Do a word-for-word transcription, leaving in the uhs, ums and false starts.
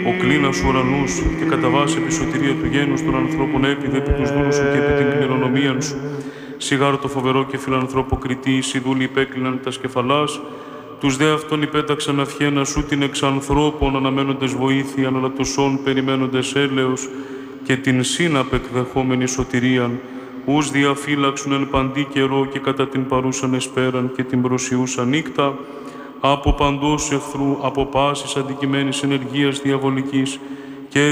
ο κλίνα σου ουρανούς και κατά βάση επί σωτηρία του γένους των ανθρώπων έπιδε επί τους δούλους σου και επί την κληρονομίαν σου. Σιγάρο το φοβερό και φιλανθρώπο κριτή, οι δούλοι υπέκλειναν τα σκεφαλάς, τους δε αυτών υπέταξαν αυχένα σου την εξ ανθρώπων αναμένοντες βοήθειαν, αλλά τοσών περιμένοντες έλεος και την σύναπ εκδεχόμενη σωτηρίαν, ους διαφύλαξουν εν παντή καιρό και κατά την παρούσαν εσπέραν και την προσιούσα νύκτα, από παντός εχθρού, από πάσης αντικειμένης ενεργείας διαβολικής,